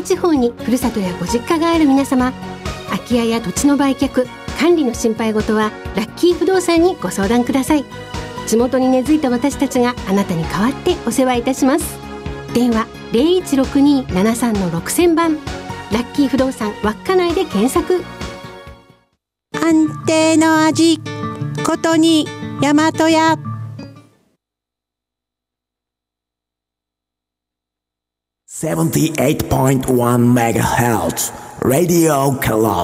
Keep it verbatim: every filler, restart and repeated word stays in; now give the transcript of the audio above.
地方にふるさとやご実家がある皆様、空き家や土地の売却、管理の心配事はラッキー不動産にご相談ください。地元に根付いた私たちがあなたに代わってお世話いたします。電話 ゼロいちろくにーななさんのろくせんばん、ラッキー不動産稚内で検索。 安定の味ことに大和屋。 セブンティーエイトポイントワンメガヘルツ Radio Color